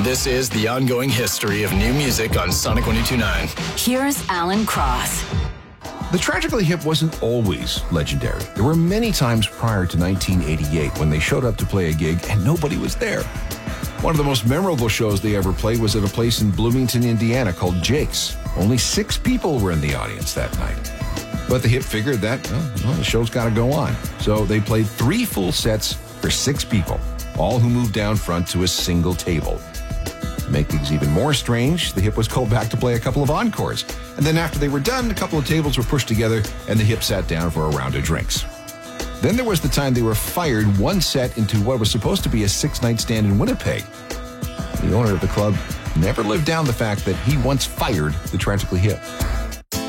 This is the ongoing history of new music on Sonic 102.9. Here's Alan Cross. The Tragically Hip wasn't always legendary. There were many times prior to 1988 when they showed up to play a gig and nobody was there. One of the most memorable shows they ever played was at a place in Bloomington, Indiana called Jake's. Only 6 people were in the audience that night. But the Hip figured that, the show's got to go on. So they played 3 full sets for 6 people, all who moved down front to a single table. To make things even more strange, the Hip was called back to play a couple of encores. And then after they were done, a couple of tables were pushed together and the Hip sat down for a round of drinks. Then there was the time they were fired one set into what was supposed to be a 6-night stand in Winnipeg. The owner of the club never lived down the fact that he once fired the Tragically Hip.